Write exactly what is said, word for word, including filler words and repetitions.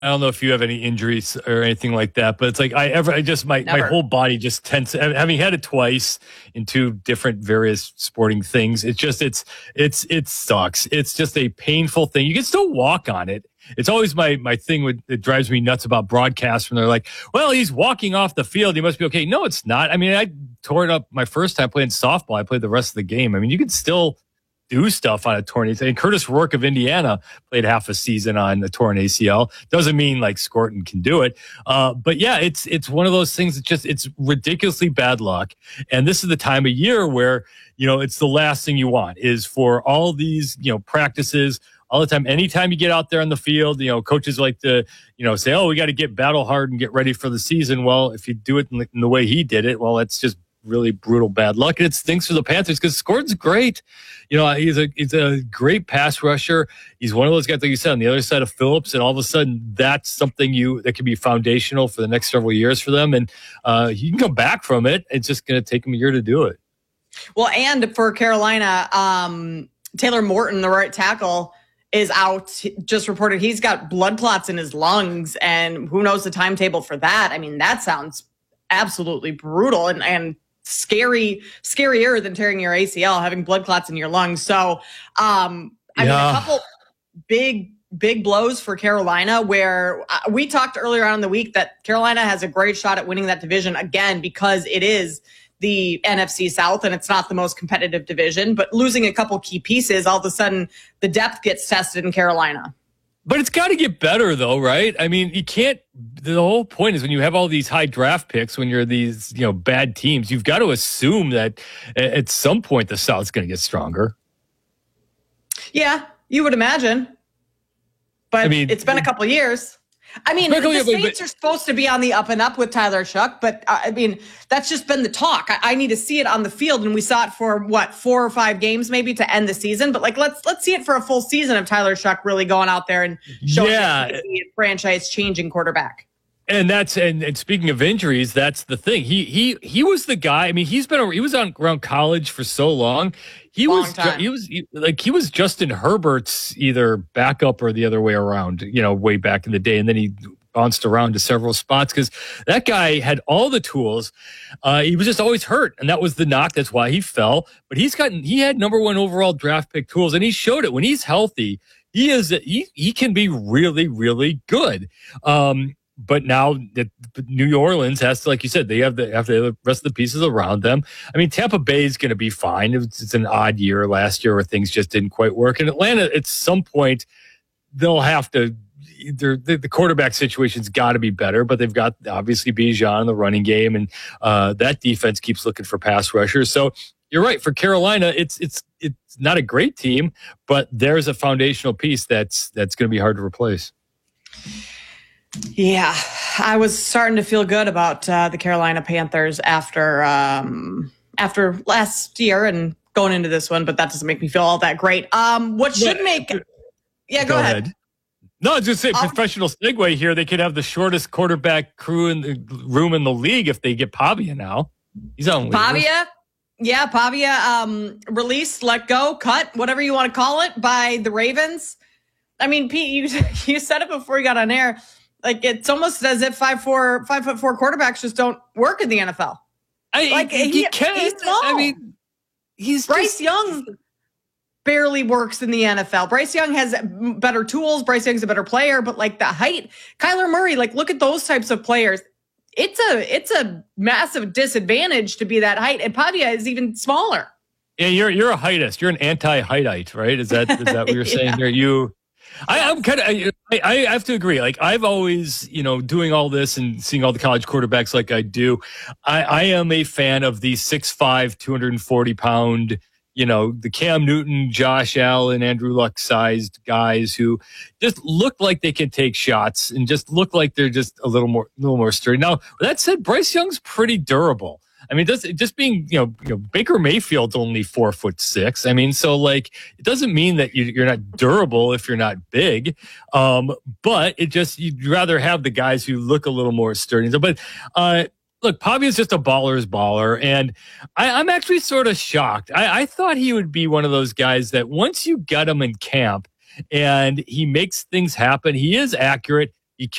I don't know if you have any injuries or anything like that, but it's like I ever, I just, my, my whole body just tense. Having had it twice in two different various sporting things, it's just, it's, it's, it sucks. It's just a painful thing. You can still walk on it. It's always my, my thing with, it drives me nuts about broadcasts when they're like, well, he's walking off the field. He must be okay. No, it's not. I mean, I tore it up my first time playing softball. I played the rest of the game. I mean, you can still do stuff on a torn A C L. And Curtis Rourke of Indiana played half a season on a torn A C L. Doesn't mean like Scorton can do it. Uh, but yeah, it's it's one of those things that just, it's ridiculously bad luck. And this is the time of year where, you know, it's the last thing you want is for all these, you know, practices all the time. Anytime you get out there on the field, you know, coaches like to, you know, say, oh, we got to get battle hard and get ready for the season. Well, if you do it in the, in the way he did it, well, that's just really brutal bad luck. And it stinks for the Panthers because Scorton's great. You know, he's a he's a great pass rusher. He's one of those guys, like you said, on the other side of Phillips, and all of a sudden that's something you that can be foundational for the next several years for them. And uh, he can come back from it. It's just going to take him a year to do it. Well, and for Carolina, um, Taylor Morton, the right tackle, is out. Just reported he's got blood clots in his lungs, and who knows the timetable for that. I mean, that sounds absolutely brutal and and scary, scarier than tearing your A C L, having blood clots in your lungs. So, um, I yeah. mean, a couple big, big blows for Carolina, where uh, we talked earlier on in the week that Carolina has a great shot at winning that division again, because it is the N F C South and it's not the most competitive division, but losing a couple key pieces, all of a sudden the depth gets tested in Carolina. But it's got to get better, though, right? I mean, you can't. The whole point is when you have all these high draft picks, when you're these, you know, bad teams, you've got to assume that at some point the South's going to get stronger. Yeah, you would imagine. But I mean, it's been a couple of years. I mean, the Saints are supposed to be on the up and up with Tyler Shuck, but uh, I mean, that's just been the talk. I, I need to see it on the field, and we saw it for what, four or five games maybe to end the season. But like, let's let's see it for a full season of Tyler Shuck really going out there and showing yeah. a franchise-changing quarterback. And that's and, and speaking of injuries, that's the thing. He he he was the guy. I mean, he's been he was on around college for so long. He long was time. he was he, like he was Justin Herbert's either backup or the other way around. You know, way back in the day, and then he bounced around to several spots because that guy had all the tools. Uh, he was just always hurt, and that was the knock. That's why he fell. But he's gotten he had number one overall draft pick tools, and he showed it when he's healthy. He is he he can be really really good. Um, But now that New Orleans has to, like you said, they have the have the rest of the pieces around them. I mean, Tampa Bay is going to be fine. It's, it's an odd year last year where things just didn't quite work. And Atlanta, at some point, they'll have to. The, the quarterback situation's got to be better, but they've got obviously Bijan in the running game, and uh, that defense keeps looking for pass rushers. So you're right. For Carolina, it's it's it's not a great team, but there's a foundational piece that's that's going to be hard to replace. Yeah, I was starting to feel good about uh, the Carolina Panthers after um, after last year and going into this one, but that doesn't make me feel all that great. Um, what should yeah. make yeah, go, go ahead. ahead. No, I was just saying, um, professional segue here. They could have the shortest quarterback crew in the room in the league if they get Pavia now. He's on waivers. Pavia, yeah, Pavia um, released, let go, cut, whatever you want to call it, by the Ravens. I mean, Pete, you you said it before you got on air. Like, it's almost as if five four five foot four quarterbacks just don't work in the N F L. I like he, he can. He's small. I mean, he's Bryce just, Young barely works in the N F L. Bryce Young has better tools. Bryce Young's a better player, but like the height, Kyler Murray, like look at those types of players. It's a it's a massive disadvantage to be that height, and Pavia is even smaller. Yeah, you're you're a heightist. You're an anti-heightite, right? Is that is that what you're saying here? You. I, I'm kind of, I, I have to agree. Like I've always, you know, doing all this and seeing all the college quarterbacks like I do, I, I am a fan of the six five, two hundred forty pound, you know, the Cam Newton, Josh Allen, Andrew Luck sized guys who just look like they can take shots and just look like they're just a little more, a little more sturdy. Now, that said, Bryce Young's pretty durable. I mean, just, just being, you know, you know, Baker Mayfield's only four foot six. I mean, so like, it doesn't mean that you, you're not durable if you're not big. Um, but it just, you'd rather have the guys who look a little more sturdy. But, uh, look, Pavia's just a baller's baller. And I, I'm actually sort of shocked. I, I thought he would be one of those guys that once you get him in camp and he makes things happen, he is accurate.